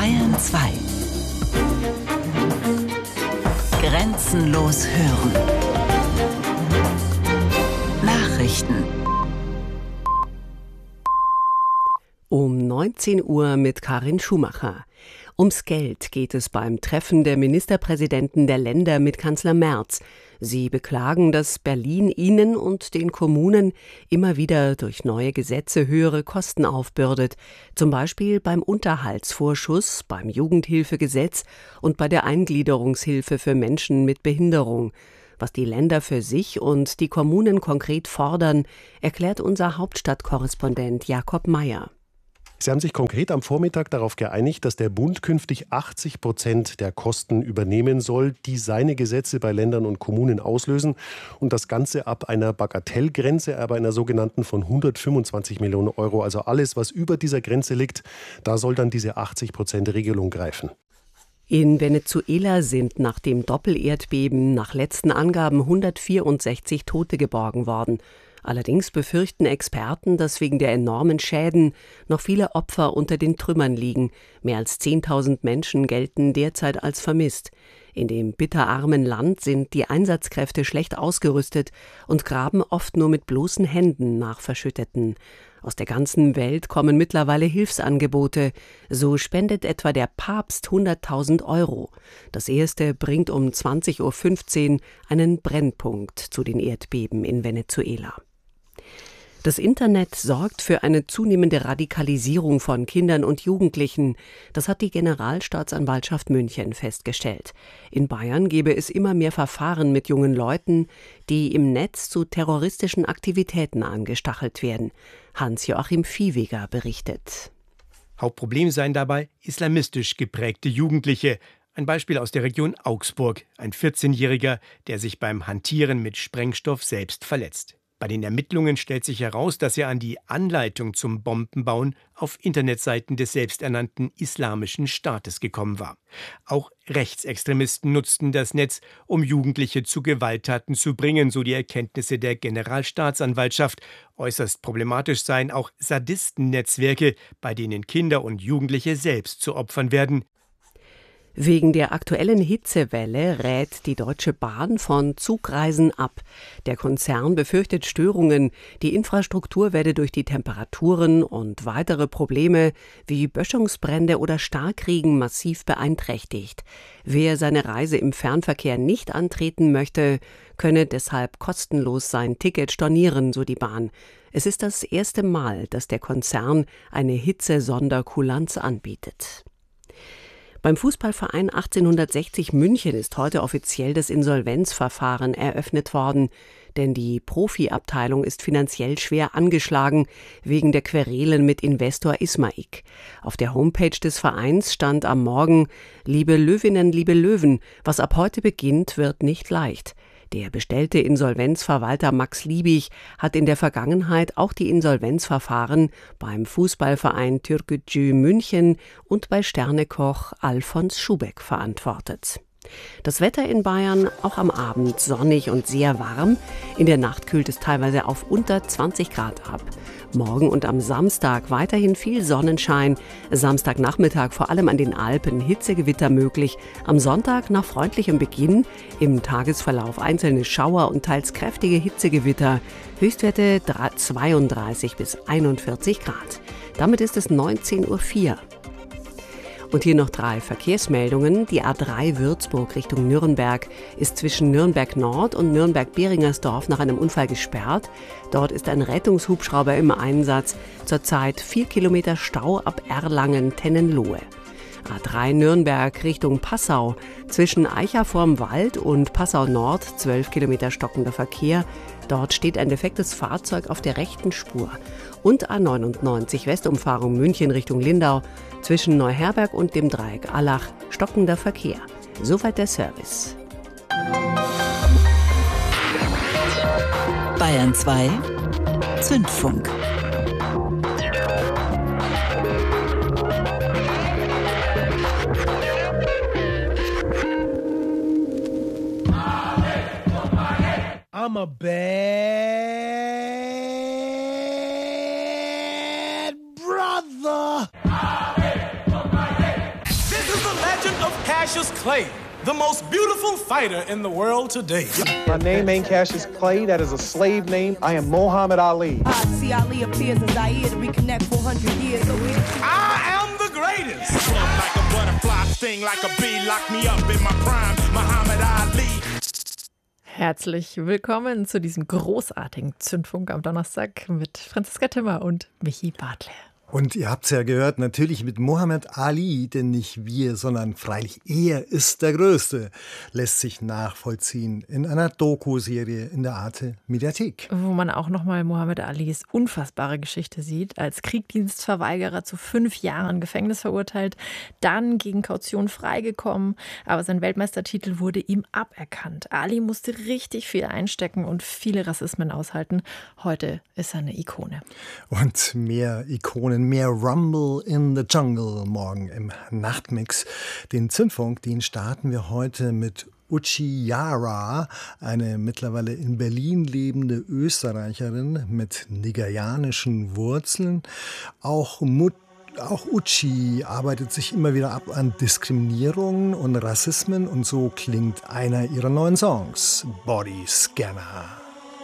Bayern 2. Grenzenlos hören. Nachrichten. Um 19 Uhr mit Karin Schumacher. Ums Geld geht es beim Treffen der Ministerpräsidenten der Länder mit Kanzler Merz. Sie beklagen, dass Berlin ihnen und den Kommunen immer wieder durch neue Gesetze höhere Kosten aufbürdet. Zum Beispiel beim Unterhaltsvorschuss, beim Jugendhilfegesetz und bei der Eingliederungshilfe für Menschen mit Behinderung. Was die Länder für sich und die Kommunen konkret fordern, erklärt unser Hauptstadtkorrespondent Jakob Mayer. Sie haben sich konkret am Vormittag darauf geeinigt, dass der Bund künftig 80% der Kosten übernehmen soll, die seine Gesetze bei Ländern und Kommunen auslösen. Und das Ganze ab einer Bagatellgrenze, aber einer sogenannten von 125 Millionen Euro. Also alles, was über dieser Grenze liegt, da soll dann diese 80%-Regelung greifen. In Venezuela sind nach dem Doppelerdbeben nach letzten Angaben 164 Tote geborgen worden. Allerdings befürchten Experten, dass wegen der enormen Schäden noch viele Opfer unter den Trümmern liegen. Mehr als 10.000 Menschen gelten derzeit als vermisst. In dem bitterarmen Land sind die Einsatzkräfte schlecht ausgerüstet und graben oft nur mit bloßen Händen nach Verschütteten. Aus der ganzen Welt kommen mittlerweile Hilfsangebote. So spendet etwa der Papst 100.000 Euro. Das erste bringt um 20.15 Uhr einen Brennpunkt zu den Erdbeben in Venezuela. Das Internet sorgt für eine zunehmende Radikalisierung von Kindern und Jugendlichen. Das hat die Generalstaatsanwaltschaft München festgestellt. In Bayern gebe es immer mehr Verfahren mit jungen Leuten, die im Netz zu terroristischen Aktivitäten angestachelt werden. Hans-Joachim Viehweger berichtet. Hauptproblem seien dabei islamistisch geprägte Jugendliche. Ein Beispiel aus der Region Augsburg. Ein 14-Jähriger, der sich beim Hantieren mit Sprengstoff selbst verletzt. Bei den Ermittlungen stellt sich heraus, dass er an die Anleitung zum Bombenbauen auf Internetseiten des selbsternannten Islamischen Staates gekommen war. Auch Rechtsextremisten nutzten das Netz, um Jugendliche zu Gewalttaten zu bringen, so die Erkenntnisse der Generalstaatsanwaltschaft. Äußerst problematisch seien auch Sadistennetzwerke, bei denen Kinder und Jugendliche selbst zu Opfern werden. Wegen der aktuellen Hitzewelle rät die Deutsche Bahn von Zugreisen ab. Der Konzern befürchtet Störungen. Die Infrastruktur werde durch die Temperaturen und weitere Probleme wie Böschungsbrände oder Starkregen massiv beeinträchtigt. Wer seine Reise im Fernverkehr nicht antreten möchte, könne deshalb kostenlos sein Ticket stornieren, so die Bahn. Es ist das erste Mal, dass der Konzern eine Hitzesonderkulanz anbietet. Beim Fußballverein 1860 München ist heute offiziell das Insolvenzverfahren eröffnet worden, denn die Profiabteilung ist finanziell schwer angeschlagen wegen der Querelen mit Investor Ismaik. Auf der Homepage des Vereins stand am Morgen: Liebe Löwinnen, liebe Löwen, was ab heute beginnt, wird nicht leicht. Der bestellte Insolvenzverwalter Max Liebig hat in der Vergangenheit auch die Insolvenzverfahren beim Fußballverein Türkgücü München und bei Sternekoch Alfons Schubeck verantwortet. Das Wetter in Bayern auch am Abend sonnig und sehr warm. In der Nacht kühlt es teilweise auf unter 20 Grad ab. Morgen und am Samstag weiterhin viel Sonnenschein. Samstagnachmittag vor allem an den Alpen Hitzegewitter möglich. Am Sonntag nach freundlichem Beginn im Tagesverlauf einzelne Schauer und teils kräftige Hitzegewitter. Höchstwerte 32 bis 41 Grad. Damit ist es 19.04 Uhr. Und hier noch 3 Verkehrsmeldungen. Die A3 Würzburg Richtung Nürnberg ist zwischen Nürnberg Nord und Nürnberg-Beringersdorf nach einem Unfall gesperrt. Dort ist ein Rettungshubschrauber im Einsatz. Zurzeit 4 Kilometer Stau ab Erlangen-Tennenlohe. A3 Nürnberg Richtung Passau. Zwischen Eicha vorm Wald und Passau Nord 12 Kilometer stockender Verkehr. Dort steht ein defektes Fahrzeug auf der rechten Spur. Und A99 Westumfahrung München Richtung Lindau. Zwischen Neuherberg und dem Dreieck Allach stockender Verkehr. Soweit der Service. Bayern 2 Zündfunk. I'm a bad brother. Cassius Clay, the most beautiful fighter in the world today. My name ain't Cassius Clay, that is a slave name. I am Muhammad Ali. I see Ali appears in Zaire to reconnect 400 years. I am the greatest. Like a butterfly, sting like a bee, lock me up in my prime, Muhammad Ali. Herzlich willkommen zu diesem großartigen Zündfunk am Donnerstag mit Franziska Timmer und Michi Bartler. Und ihr habt es ja gehört, natürlich mit Muhammad Ali, denn nicht wir, sondern freilich er ist der Größte, lässt sich nachvollziehen in einer Doku-Serie in der Arte Mediathek. Wo man auch nochmal Muhammad Alis unfassbare Geschichte sieht, als Kriegsdienstverweigerer zu 5 Jahren Gefängnis verurteilt, dann gegen Kaution freigekommen, aber sein Weltmeistertitel wurde ihm aberkannt. Ali musste richtig viel einstecken und viele Rassismen aushalten. Heute ist er eine Ikone. Und mehr Ikonen, mehr Rumble in the Jungle morgen im Nachtmix. Den Zündfunk, den starten wir heute mit Uchi Yara, eine mittlerweile in Berlin lebende Österreicherin mit nigerianischen Wurzeln. Auch Uchi arbeitet sich immer wieder ab an Diskriminierungen und Rassismen und so klingt einer ihrer neuen Songs, Body Scanner.